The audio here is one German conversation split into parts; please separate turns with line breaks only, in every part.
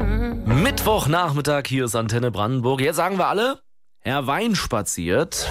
Mittwochnachmittag, hier ist Antenne Brandenburg. Jetzt sagen wir alle, Herr Wein spaziert.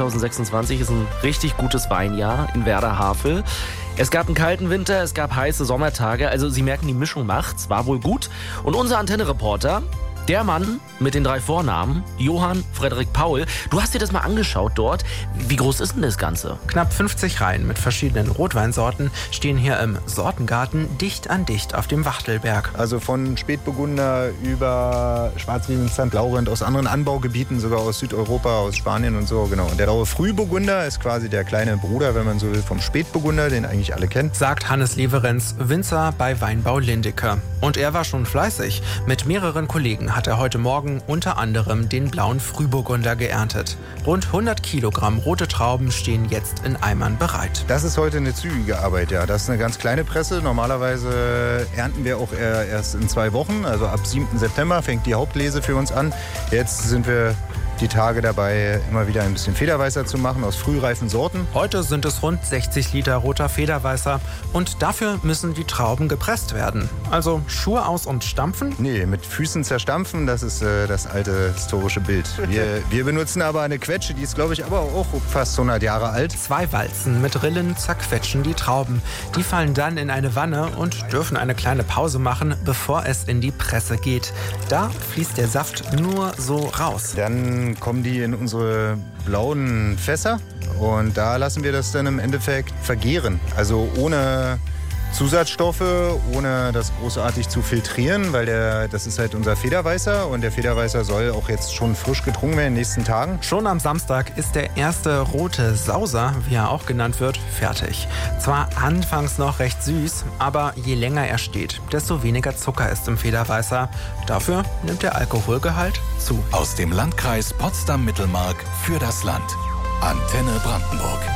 2026 ist ein richtig gutes Weinjahr in Werder-Havel. Es gab einen kalten Winter, es gab heiße Sommertage. Also Sie merken, die Mischung macht's, war wohl gut. Und unser Antenne-Reporter, der Mann mit den 3 Vornamen, Johann Frederik Paul. Du hast dir das mal angeschaut dort. Wie groß ist denn das Ganze?
Knapp 50 Reihen mit verschiedenen Rotweinsorten stehen hier im Sortengarten dicht an dicht auf dem Wachtelberg.
Also von Spätburgunder über Schwarzriesling, St. Laurent, aus anderen Anbaugebieten, sogar aus Südeuropa, aus Spanien und so. Genau. Und der raue Frühburgunder ist quasi der kleine Bruder, wenn man so will, vom Spätburgunder, den eigentlich alle kennen.
Sagt Hannes Leverenz, Winzer bei Weinbau Lindecker. Und er war schon fleißig. Mit mehreren Kollegen hat er heute Morgen unter anderem den blauen Frühburgunder geerntet. Rund 100 Kilogramm rote Trauben stehen jetzt in Eimern bereit.
Das ist heute eine zügige Arbeit, ja. Das ist eine ganz kleine Presse. Normalerweise ernten wir auch erst in 2 Wochen. Also ab 7. September fängt die Hauptlese für uns an. Jetzt sind wir die Tage dabei, immer wieder ein bisschen Federweißer zu machen aus frühreifen Sorten.
Heute sind es rund 60 Liter roter Federweißer und dafür müssen die Trauben gepresst werden. Also Schuhe aus und stampfen?
Nee, mit Füßen zerstampfen, das ist das alte historische Bild. Wir benutzen aber eine Quetsche, die ist, glaube ich, aber auch fast 100 Jahre alt.
2 Walzen mit Rillen zerquetschen die Trauben. Die fallen dann in eine Wanne und dürfen eine kleine Pause machen, bevor es in die Presse geht. Da fließt der Saft nur so raus.
Dann kommen die in unsere blauen Fässer und da lassen wir das dann im Endeffekt vergären. Also ohne Zusatzstoffe, ohne das großartig zu filtrieren, weil das ist halt unser Federweißer und der Federweißer soll auch jetzt schon frisch getrunken werden in den nächsten Tagen.
Schon am Samstag ist der erste rote Sauser, wie er auch genannt wird, fertig. Zwar anfangs noch recht süß, aber je länger er steht, desto weniger Zucker ist im Federweißer. Dafür nimmt der Alkoholgehalt zu.
Aus dem Landkreis Potsdam-Mittelmark für das Land. Antenne Brandenburg.